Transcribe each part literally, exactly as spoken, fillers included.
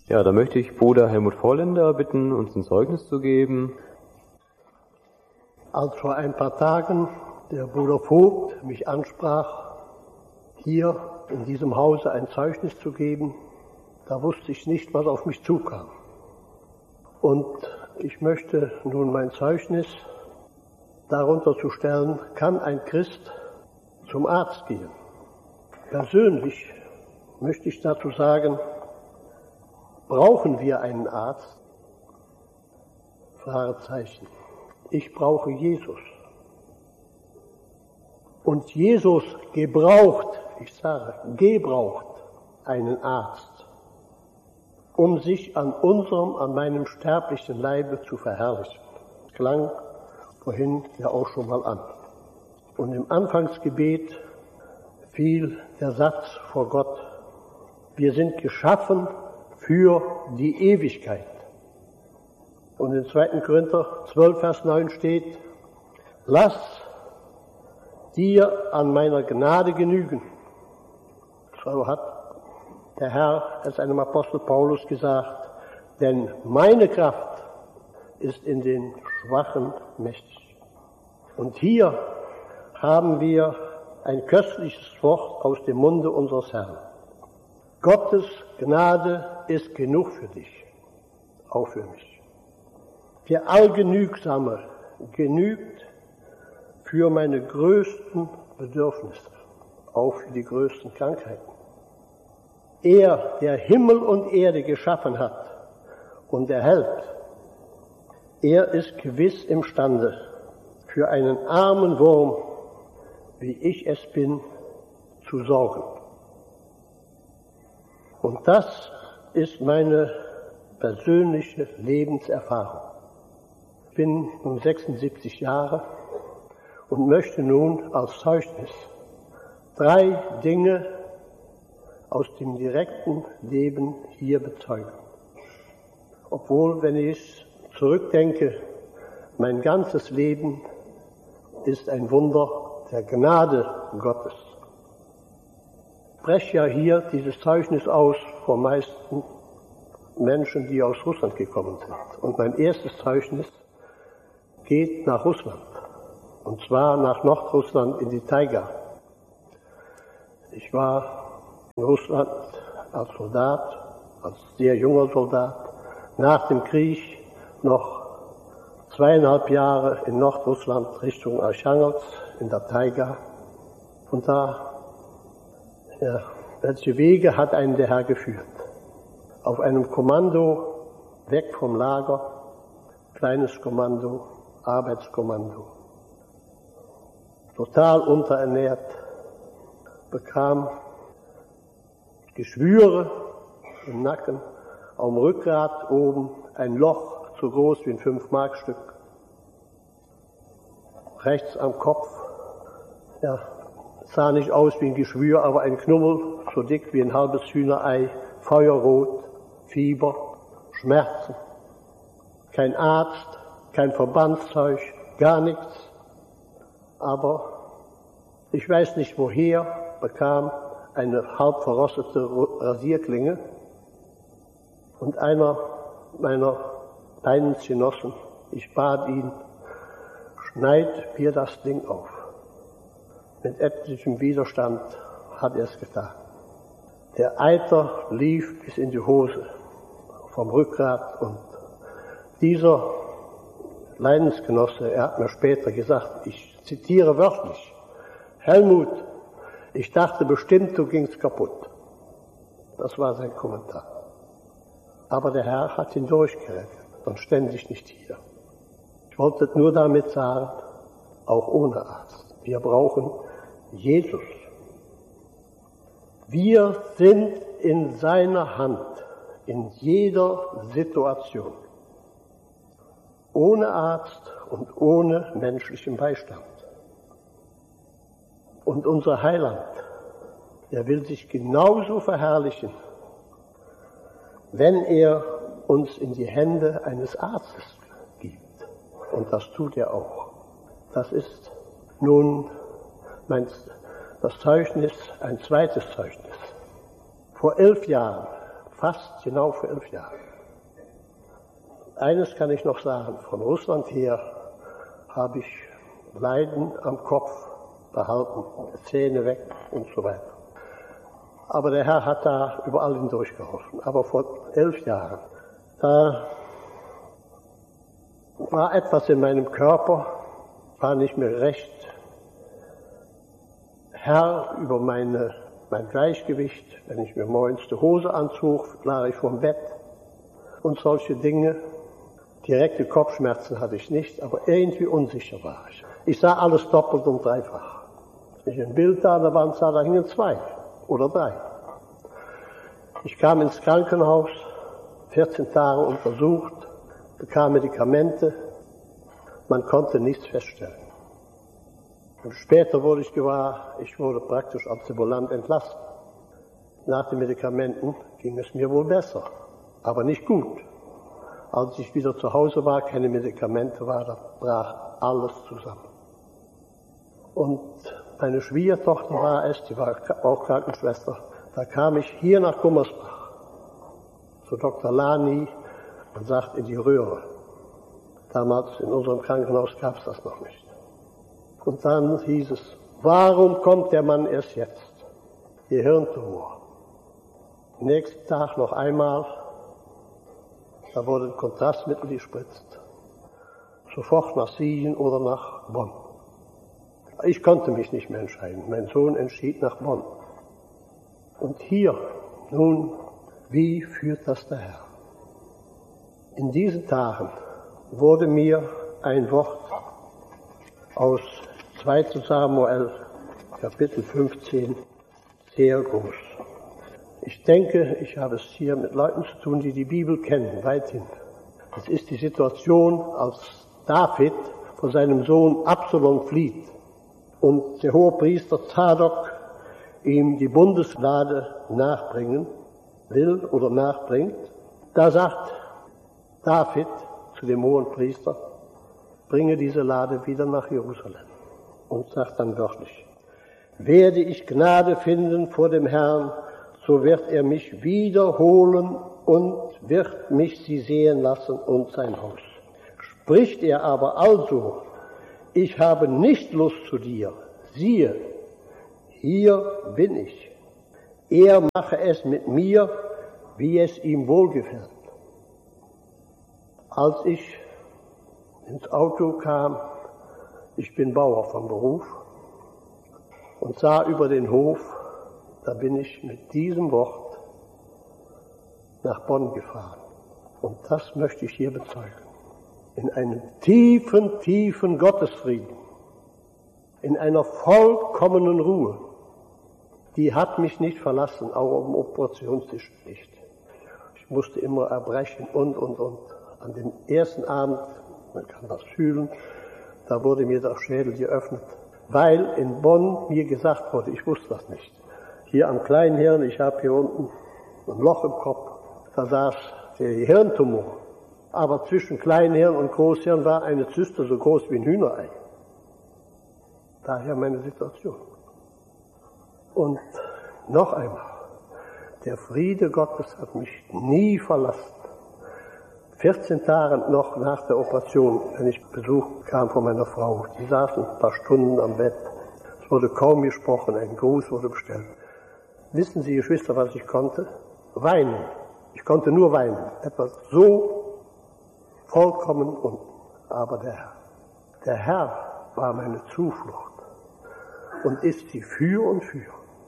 Ja, da möchte ich Bruder Helmut Vorländer bitten, uns ein Zeugnis zu geben. Als vor ein paar Tagen der Bruder Vogt mich ansprach, hier in diesem Hause ein Zeugnis zu geben, da wusste ich nicht, was auf mich zukam. Und ich möchte nun mein Zeugnis darunter zu stellen, kann ein Christ zum Arzt gehen? Persönlich möchte ich dazu sagen, brauchen wir einen Arzt? Fragezeichen. Ich brauche Jesus. Und Jesus gebraucht, ich sage, gebraucht einen Arzt, um sich an unserem, an meinem sterblichen Leibe zu verherrlichen. Das klang vorhin ja auch schon mal an. Und im Anfangsgebet fiel der Satz vor Gott: Wir sind geschaffen für die Ewigkeit. Und in zweiten Korinther zwölf, Vers neun steht: Lass dir an meiner Gnade genügen. So hat der Herr es einem Apostel Paulus gesagt, denn meine Kraft ist in den Schwachen mächtig. Und hier haben wir ein köstliches Wort aus dem Munde unseres Herrn. Gottes Gnade ist genug für dich, auch für mich. Der Allgenügsame genügt für meine größten Bedürfnisse, auch für die größten Krankheiten. Er, der Himmel und Erde geschaffen hat und erhält, er ist gewiss imstande, für einen armen Wurm, wie ich es bin, zu sorgen. Und das ist meine persönliche Lebenserfahrung. Ich bin nun sechsundsiebzig Jahre und möchte nun als Zeugnis drei Dinge aus dem direkten Leben hier bezeugen. Obwohl, wenn ich zurückdenke, mein ganzes Leben ist ein Wunder der Gnade Gottes. Ich spreche ja hier dieses Zeugnis aus vor meisten Menschen, die aus Russland gekommen sind. Und mein erstes Zeugnis geht nach Russland. Und zwar nach Nordrussland in die Taiga. Ich war in Russland als Soldat, als sehr junger Soldat, nach dem Krieg noch zweieinhalb Jahre in Nordrussland Richtung Archangelsk in der Taiga. Und da, ja, welche Wege hat einen der Herr geführt? Auf einem Kommando weg vom Lager, kleines Kommando, Arbeitskommando. Total unterernährt, bekam Geschwüre im Nacken, am Rückgrat oben ein Loch so groß wie ein fünf-Mark-Stück. Rechts am Kopf, ja, sah nicht aus wie ein Geschwür, aber ein Knubbel, so dick wie ein halbes Hühnerei, feuerrot, Fieber, Schmerzen. Kein Arzt, kein Verbandszeug, gar nichts. Aber ich weiß nicht woher, bekam eine halb verrostete Rasierklinge und einer meiner Leidensgenossen, ich bat ihn, schneid mir das Ding auf. Mit etlichem Widerstand hat er es getan. Der Eiter lief bis in die Hose, vom Rückgrat, und dieser Leidensgenosse, er hat mir später gesagt, ich zitiere wörtlich: Helmut, ich dachte bestimmt, du gingst kaputt. Das war sein Kommentar. Aber der Herr hat ihn durchgerettet, sonst stände ich nicht hier. Ich wollte nur damit sagen, auch ohne Arzt, wir brauchen Jesus. Wir sind in seiner Hand, in jeder Situation. Ohne Arzt und ohne menschlichen Beistand. Und unser Heiland, der will sich genauso verherrlichen, wenn er uns in die Hände eines Arztes gibt. Und das tut er auch. Das ist nun mein, das Zeugnis, ein zweites Zeugnis. Vor elf Jahren, fast genau vor elf Jahren. Eines kann ich noch sagen, von Russland her habe ich Leiden am Kopf behalten, Zähne weg und so weiter. Aber der Herr hat da überall hindurchgeholfen. Aber vor elf Jahren, da war etwas in meinem Körper, war nicht mehr recht Herr über meine, mein Gleichgewicht. Wenn ich mir morgens die Hose anzog, lag ich vom Bett und solche Dinge. Direkte Kopfschmerzen hatte ich nicht, aber irgendwie unsicher war ich. Ich sah alles doppelt und dreifach. Wenn ich ein Bild da an der Wand sah, da hingen zwei oder drei. Ich kam ins Krankenhaus, vierzehn Tage untersucht, bekam Medikamente, man konnte nichts feststellen. Und später wurde ich gewahr, ich wurde praktisch ambulant entlassen. Nach den Medikamenten ging es mir wohl besser, aber nicht gut. Als ich wieder zu Hause war, keine Medikamente war, da brach alles zusammen. Und meine Schwiegertochter war es, die war auch Krankenschwester. Da kam ich hier nach Gummersbach zu Doktor Lani und sagte in die Röhre. Damals in unserem Krankenhaus gab es das noch nicht. Und dann hieß es, warum kommt der Mann erst jetzt? Gehirntumor. Nächsten Tag noch einmal, da wurde ein Kontrastmittel gespritzt. Sofort nach Siegen oder nach Bonn. Ich konnte mich nicht mehr entscheiden. Mein Sohn entschied nach Bonn. Und hier, nun, wie führt das der Herr? In diesen Tagen wurde mir ein Wort aus zweiter Samuel, Kapitel fünfzehn, sehr groß. Ich denke, ich habe es hier mit Leuten zu tun, die die Bibel kennen, weithin. Es ist die Situation, als David vor seinem Sohn Absalom flieht und der Hohepriester Zadok ihm die Bundeslade nachbringen will oder nachbringt. Da sagt David zu dem Hohenpriester, bringe diese Lade wieder nach Jerusalem. Und sagt dann wörtlich, werde ich Gnade finden vor dem Herrn, so wird er mich wiederholen und wird mich sie sehen lassen und sein Haus. Spricht er aber also, ich habe nicht Lust zu dir, siehe, hier bin ich. Er mache es mit mir, wie es ihm wohlgefällt. Als ich ins Auto kam, ich bin Bauer von Beruf, und sah über den Hof, da bin ich mit diesem Wort nach Bonn gefahren. Und das möchte ich hier bezeugen. In einem tiefen, tiefen Gottesfrieden, in einer vollkommenen Ruhe. Die hat mich nicht verlassen, auch am Operationstisch nicht. Ich musste immer erbrechen und, und, und. An dem ersten Abend, man kann das fühlen, da wurde mir der Schädel geöffnet, weil in Bonn mir gesagt wurde, ich wusste das nicht. Hier am kleinen Hirn, ich habe hier unten ein Loch im Kopf, da saß der Hirntumor. Aber zwischen Kleinhirn und Großhirn war eine Zyste so groß wie ein Hühnerei. Daher meine Situation. Und noch einmal, der Friede Gottes hat mich nie verlassen. vierzehn Tage noch nach der Operation, wenn ich Besuch kam von meiner Frau, die saßen ein paar Stunden am Bett. Es wurde kaum gesprochen, ein Gruß wurde bestellt. Wissen Sie, Geschwister, was ich konnte? Weinen. Ich konnte nur weinen. Etwas so vollkommen unten. Aber der Herr, der Herr war meine Zuflucht und ist sie für und für.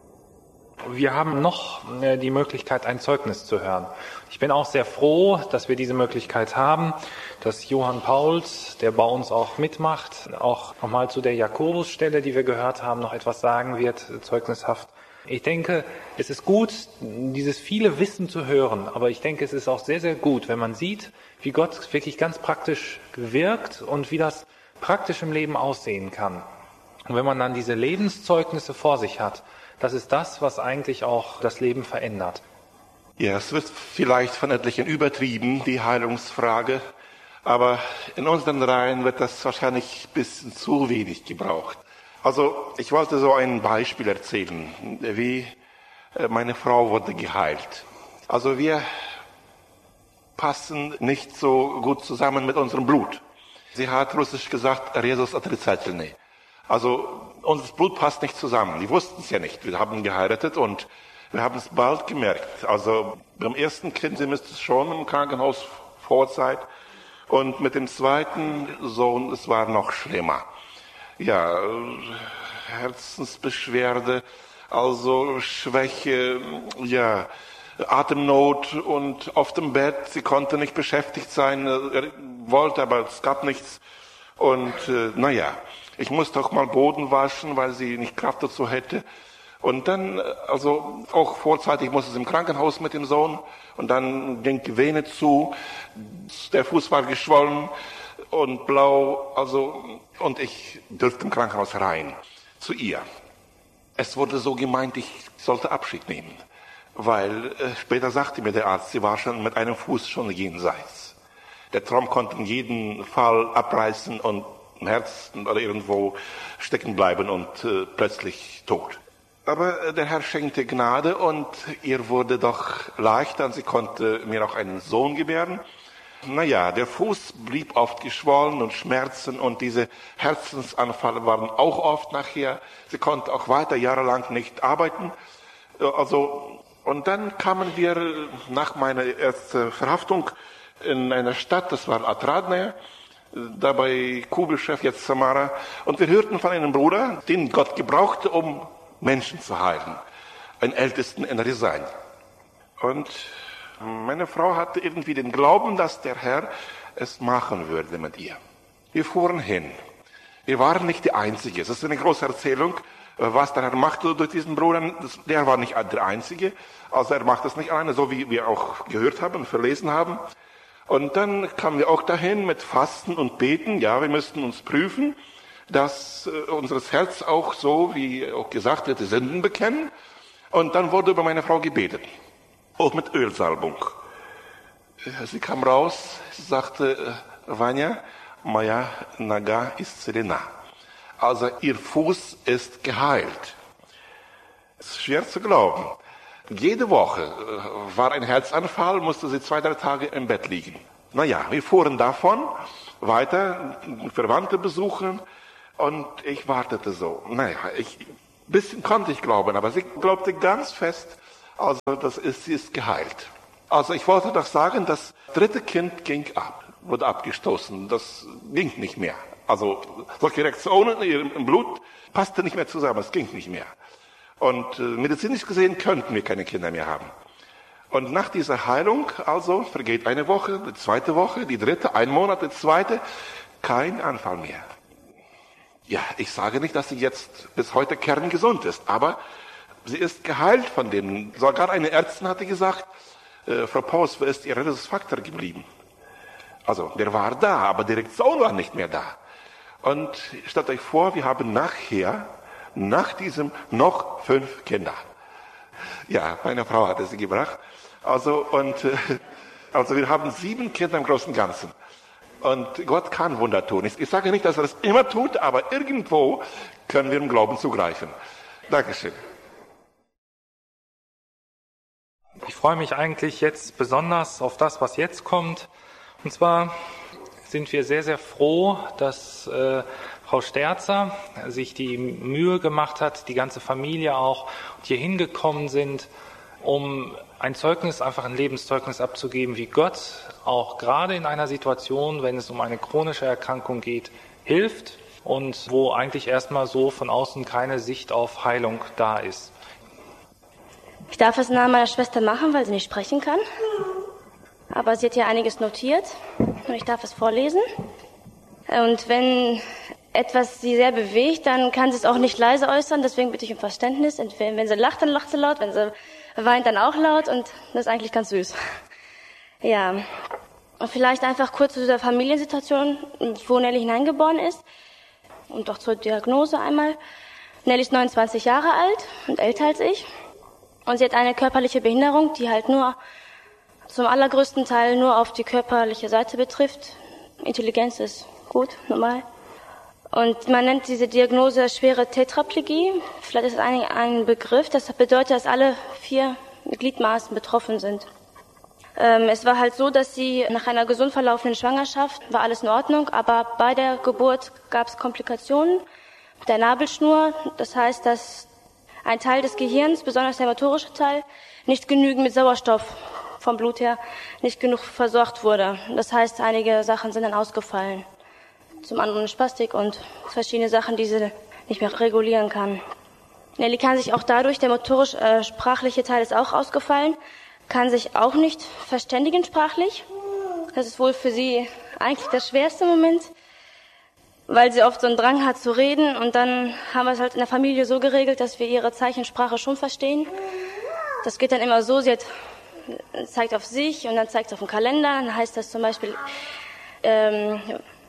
Wir haben noch die Möglichkeit, ein Zeugnis zu hören. Ich bin auch sehr froh, dass wir diese Möglichkeit haben, dass Johann Pauls, der bei uns auch mitmacht, auch nochmal zu der Jakobusstelle, die wir gehört haben, noch etwas sagen wird, zeugnishaft. Ich denke, es ist gut, dieses viele Wissen zu hören, aber ich denke, es ist auch sehr, sehr gut, wenn man sieht, wie Gott wirklich ganz praktisch wirkt und wie das praktisch im Leben aussehen kann. Und wenn man dann diese Lebenszeugnisse vor sich hat, das ist das, was eigentlich auch das Leben verändert. Ja, es wird vielleicht von etlichen übertrieben, die Heilungsfrage, aber in unseren Reihen wird das wahrscheinlich ein bisschen zu wenig gebraucht. Also ich wollte so ein Beispiel erzählen, wie meine Frau wurde geheilt. Also wir passen nicht so gut zusammen mit unserem Blut. Sie hat russisch gesagt, Resus отрицательный. Also unser Blut passt nicht zusammen. Die wussten es ja nicht. Wir haben geheiratet und wir haben es bald gemerkt. Also beim ersten Kind, sie müsste es schon im Krankenhaus Vorzeit. Und mit dem zweiten Sohn, es war noch schlimmer. Ja, Herzensbeschwerde, also Schwäche, ja, Atemnot und auf dem Bett. Sie konnte nicht beschäftigt sein, er wollte, aber es gab nichts. Und äh, naja, ich musste auch mal Boden waschen, weil sie nicht Kraft dazu hätte. Und dann, also auch vorzeitig musste sie im Krankenhaus mit dem Sohn. Und dann ging die Vene zu, der Fuß war geschwollen und blau. Also und ich durfte im Krankenhaus rein zu ihr. Es wurde so gemeint, ich sollte Abschied nehmen. Weil äh, später sagte mir der Arzt, sie war schon mit einem Fuß schon jenseits. Der Traum konnte in jedem Fall abreißen und im Herzen oder irgendwo stecken bleiben und äh, plötzlich tot. Aber äh, der Herr schenkte Gnade und ihr wurde doch leichter und sie konnte mir auch einen Sohn gebären. Naja, der Fuß blieb oft geschwollen und Schmerzen und diese Herzensanfälle waren auch oft nachher. Sie konnte auch weiter jahrelang nicht arbeiten. Also und dann kamen wir nach meiner ersten Verhaftung in einer Stadt, das war Atradne, da bei Kugelchef, jetzt Samara. Und wir hörten von einem Bruder, den Gott gebrauchte, um Menschen zu heilen. Einen Ältesten in Resign. Und meine Frau hatte irgendwie den Glauben, dass der Herr es machen würde mit ihr. Wir fuhren hin. Wir waren nicht die Einzige. Es ist eine große Erzählung, was der Herr machte durch diesen Bruder. Der war nicht der Einzige. Also er macht es nicht alleine, so wie wir auch gehört haben und verlesen haben. Und dann kamen wir auch dahin mit Fasten und Beten. Ja, wir müssten uns prüfen, dass äh, unser Herz auch so, wie auch gesagt wird, die Sünden bekennen. Und dann wurde über meine Frau gebetet. Auch mit Ölsalbung. Sie kam raus, sie sagte, Vanya, moja naga исцелена. Also ihr Fuß ist geheilt. Es ist schwer zu glauben. Jede Woche war ein Herzanfall, musste sie zwei, drei Tage im Bett liegen. Naja, wir fuhren davon weiter, Verwandte besuchen und ich wartete so. Naja, ich, ein bisschen konnte ich glauben, aber sie glaubte ganz fest, also das ist, sie ist geheilt. Also ich wollte doch sagen, das dritte Kind ging ab, wurde abgestoßen, das ging nicht mehr. Also solche Reaktionen im Blut passte nicht mehr zusammen, es ging nicht mehr. Und äh, medizinisch gesehen könnten wir keine Kinder mehr haben. Und nach dieser Heilung, also vergeht eine Woche, die zweite Woche, die dritte, ein Monat, die zweite, kein Anfall mehr. Ja, ich sage nicht, dass sie jetzt bis heute kerngesund ist, aber sie ist geheilt von dem. Sogar eine Ärztin hatte gesagt, äh, Frau Paus, wo ist ihr Rhesusfaktor geblieben? Also der war da, aber die Reaktion war nicht mehr da. Und stellt euch vor, wir haben nachher, nach diesem noch fünf Kinder. Ja, meine Frau hatte sie gebracht. Also, und, äh, also wir haben sieben Kinder im Großen und Ganzen. Und Gott kann Wunder tun. Ich, ich sage nicht, dass er das immer tut, aber irgendwo können wir im Glauben zugreifen. Dankeschön. Ich freue mich eigentlich jetzt besonders auf das, was jetzt kommt. Und zwar sind wir sehr, sehr froh, dass äh, Frau Sterzer sich die Mühe gemacht hat, die ganze Familie auch, und hier hingekommen sind, um ein Zeugnis, einfach ein Lebenszeugnis abzugeben, wie Gott auch gerade in einer Situation, wenn es um eine chronische Erkrankung geht, hilft und wo eigentlich erstmal so von außen keine Sicht auf Heilung da ist. Ich darf es nahe meiner Schwester machen, weil sie nicht sprechen kann. Aber sie hat hier einiges notiert und ich darf es vorlesen. Und wenn etwas sie sehr bewegt, dann kann sie es auch nicht leise äußern, deswegen bitte ich um Verständnis. Wenn sie lacht, dann lacht sie laut, wenn sie weint, dann auch laut und das ist eigentlich ganz süß. Ja, und vielleicht einfach kurz zu dieser Familiensituation, wo Nelly hineingeboren ist und auch zur Diagnose einmal. Nelly ist neunundzwanzig Jahre alt und älter als ich und sie hat eine körperliche Behinderung, die halt nur zum allergrößten Teil nur auf die körperliche Seite betrifft. Intelligenz ist gut, normal. Und man nennt diese Diagnose schwere Tetraplegie. Vielleicht ist es ein, ein Begriff. Das bedeutet, dass alle vier Gliedmaßen betroffen sind. Ähm, es war halt so, dass sie nach einer gesund verlaufenden Schwangerschaft war alles in Ordnung, aber bei der Geburt gab es Komplikationen der Nabelschnur. Das heißt, dass ein Teil des Gehirns, besonders der motorische Teil, nicht genügend mit Sauerstoff vom Blut her nicht genug versorgt wurde. Das heißt, einige Sachen sind dann ausgefallen. Zum anderen eine Spastik und verschiedene Sachen, die sie nicht mehr regulieren kann. Nelly kann sich auch dadurch, der motorisch-sprachliche äh, Teil ist auch ausgefallen, kann sich auch nicht verständigen sprachlich. Das ist wohl für sie eigentlich der schwerste Moment, weil sie oft so einen Drang hat zu reden. Und dann haben wir es halt in der Familie so geregelt, dass wir ihre Zeichensprache schon verstehen. Das geht dann immer so, sie hat, zeigt auf sich und dann zeigt sie auf den Kalender. Dann heißt das zum Beispiel, ähm,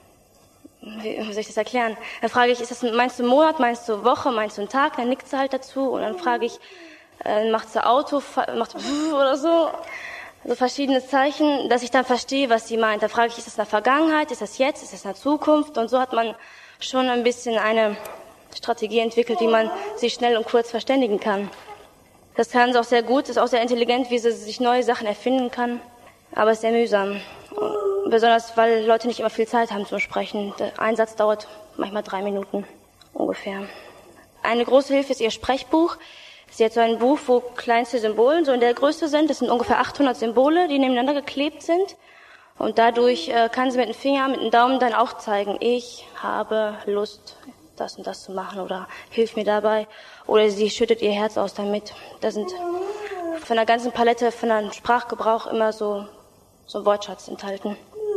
wie, wie soll ich das erklären? Dann frage ich, ist das, meinst du Monat, meinst du Woche, meinst du einen Tag? Dann nickt sie halt dazu und dann frage ich, äh, macht sie Auto, macht oder so. So verschiedene Zeichen, dass ich dann verstehe, was sie meint. Da frage ich, ist das in der Vergangenheit, ist das jetzt, ist das in der Zukunft? Und so hat man schon ein bisschen eine Strategie entwickelt, wie man sich schnell und kurz verständigen kann. Das kann sie auch sehr gut, ist auch sehr intelligent, wie sie sich neue Sachen erfinden kann. Aber es ist sehr mühsam. Besonders, weil Leute nicht immer viel Zeit haben zum Sprechen. Der Einsatz dauert manchmal drei Minuten ungefähr. Eine große Hilfe ist ihr Sprechbuch. Sie hat so ein Buch, wo kleinste Symbole so in der Größe sind. Das sind ungefähr achthundert Symbole, die nebeneinander geklebt sind. Und dadurch äh, kann sie mit dem Finger, mit dem Daumen dann auch zeigen, ich habe Lust, das und das zu machen oder hilf mir dabei. Oder sie schüttet ihr Herz aus damit. Da sind von der ganzen Palette, von einem Sprachgebrauch immer so, so ein Wortschatz enthalten.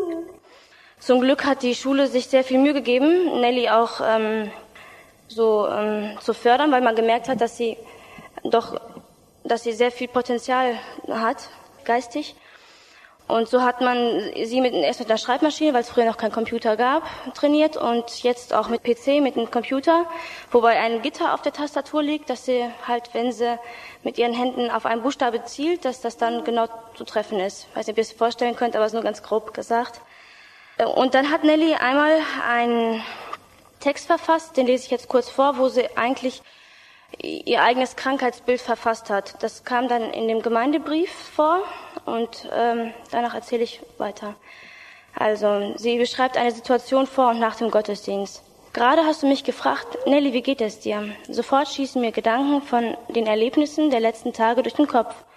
Zum Glück hat die Schule sich sehr viel Mühe gegeben, Nelly auch ähm, so ähm, zu fördern, weil man gemerkt hat, dass sie doch, dass sie sehr viel Potenzial hat, geistig. Und so hat man sie mit, erst mit einer Schreibmaschine, weil es früher noch keinen Computer gab, trainiert und jetzt auch mit P C, mit einem Computer, wobei ein Gitter auf der Tastatur liegt, dass sie halt, wenn sie mit ihren Händen auf einen Buchstabe zielt, dass das dann genau zu treffen ist. Ich weiß nicht, ob ihr es vorstellen könnt, aber es ist nur ganz grob gesagt. Und dann hat Nelly einmal einen Text verfasst, den lese ich jetzt kurz vor, wo sie eigentlich ihr eigenes Krankheitsbild verfasst hat. Das kam dann in dem Gemeindebrief vor und ähm, danach erzähle ich weiter. Also, sie beschreibt eine Situation vor und nach dem Gottesdienst. Gerade hast du mich gefragt, Nelly, wie geht es dir? Sofort schießen mir Gedanken von den Erlebnissen der letzten Tage durch den Kopf.